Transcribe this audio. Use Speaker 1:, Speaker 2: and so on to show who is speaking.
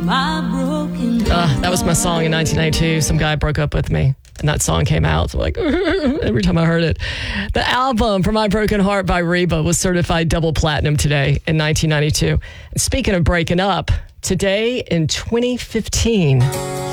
Speaker 1: That was my song in 1992. Some guy broke up with me, and that song came out. So like every time I heard it. The album For My Broken Heart by Reba was certified double platinum today in 1992. And speaking of breaking up, today in 2015,